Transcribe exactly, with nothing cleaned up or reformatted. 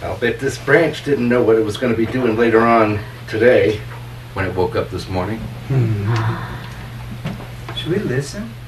I'll bet this branch didn't know what it was going to be doing later on today when it woke up this morning. Should we listen?